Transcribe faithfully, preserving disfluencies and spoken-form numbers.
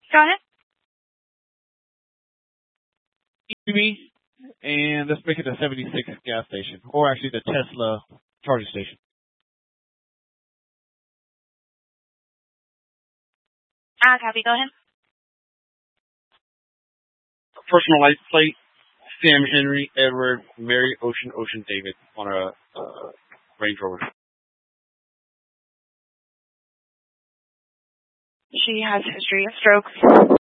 Go ahead. E V, and let's make it the seventy-six gas station, or actually the Tesla charging station. Ah, copy. Go ahead. Personal license plate: Sam Henry Edward Mary Ocean Ocean David on a uh, Range Rover. She has history of strokes.